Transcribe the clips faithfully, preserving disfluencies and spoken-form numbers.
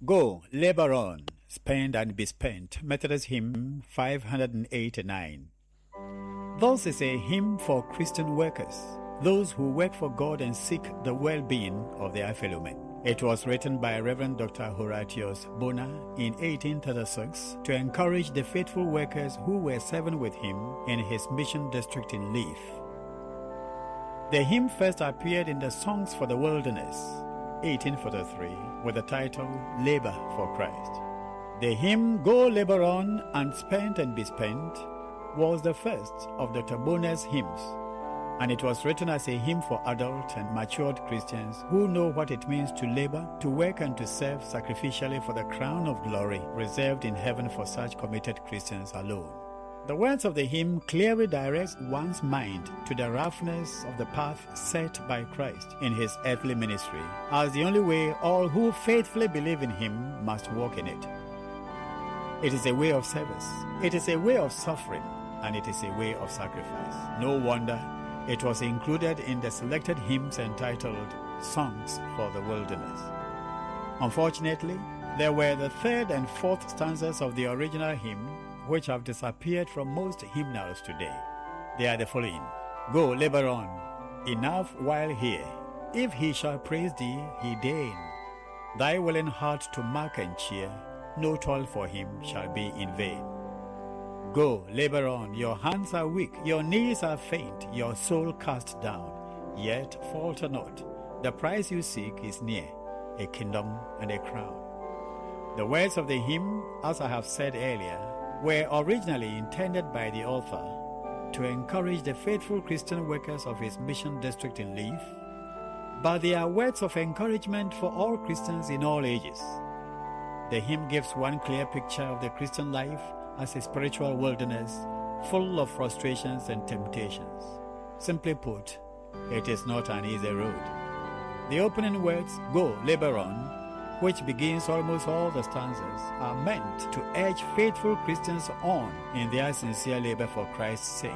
Go, labor on, spend and be spent. Methodist hymn five hundred eighty-nine. Thus is a hymn for Christian workers, those who work for God and seek the well-being of their fellow men. It was written by Reverend Doctor Horatius Bonar in eighteen thirty-six to encourage the faithful workers who were serving with him in his mission district in Leith. The hymn first appeared in the Songs for the Wilderness, eighteen forty-three, with the title Labor for Christ. The hymn Go Labor On and Spend and Be Spent was the first of Doctor Bonar's hymns, and it was written as a hymn for adult and matured Christians who know what it means to labor, to work and to serve sacrificially for the crown of glory reserved in heaven for such committed Christians alone. The words of the hymn clearly direct one's mind to the roughness of the path set by Christ in his earthly ministry as the only way all who faithfully believe in him must walk in it. It is a way of service, it is a way of suffering, and it is a way of sacrifice. No wonder it was included in the selected hymns entitled Songs for the Wilderness. Unfortunately, there were the third and fourth stanzas of the original hymn which have disappeared from most hymnals today. They are the following. Go, labor on, enough while here. If he shall praise thee, he deign. Thy willing heart to mark and cheer, no toil for him shall be in vain. Go, labor on, your hands are weak, your knees are faint, your soul cast down. Yet falter not, the prize you seek is near, a kingdom and a crown. The words of the hymn, as I have said earlier, were originally intended by the author to encourage the faithful Christian workers of his mission district in Leith, but they are words of encouragement for all Christians in all ages. The hymn gives one clear picture of the Christian life as a spiritual wilderness full of frustrations and temptations. Simply put, it is not an easy road. The opening words, Go, labor on, which begins almost all the stanzas, are meant to urge faithful Christians on in their sincere labor for Christ's sake.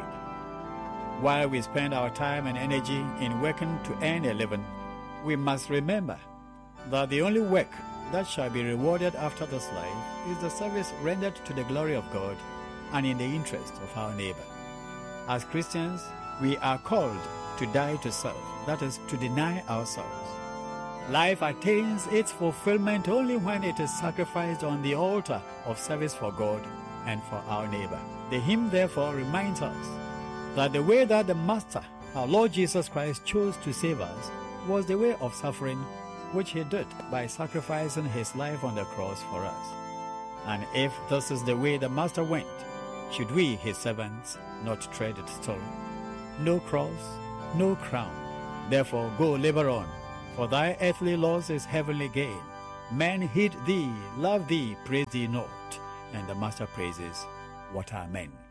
While we spend our time and energy in working to earn a living, we must remember that the only work that shall be rewarded after this life is the service rendered to the glory of God and in the interest of our neighbor. As Christians, we are called to die to self, that is, to deny ourselves. Life attains its fulfillment only when it is sacrificed on the altar of service for God and for our neighbor. The hymn therefore reminds us that the way that the Master, our Lord Jesus Christ, chose to save us was the way of suffering, which he did by sacrificing his life on the cross for us. And if this is the way the Master went, should we, his servants, not tread it still? No cross, no crown. Therefore go labor on, for thy earthly loss is heavenly gain. Men heed thee, love thee, praise thee not, and the Master praises what are men.